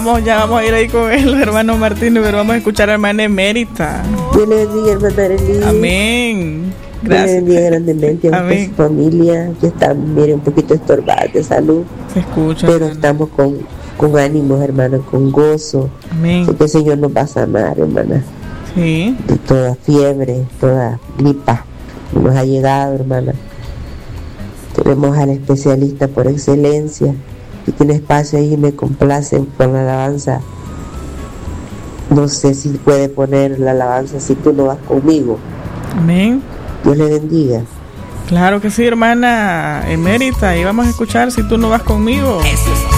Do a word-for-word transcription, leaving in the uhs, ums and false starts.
Vamos, ya vamos a ir ahí con el hermano Martínez, pero vamos a escuchar a hermana Emérita. Dios le bendiga, hermana Arely. Amén. Gracias. Dios le bendiga grandemente a usted y su familia, que están, mire, un poquito estorbadas de salud. Se escucha. Pero hermana, estamos con, con ánimos, hermana, con gozo. Amén. Sé que el Señor nos va a sanar, hermana. Sí. De toda fiebre, toda gripa. Nos ha llegado, hermana. Tenemos al especialista por excelencia. Y tiene espacio ahí, me complace con la alabanza. No sé si puede poner la alabanza Si tú no vas conmigo. Amén. Dios le bendiga. Claro que sí, hermana Emérita. Y vamos a escuchar Si tú no vas conmigo. Eso es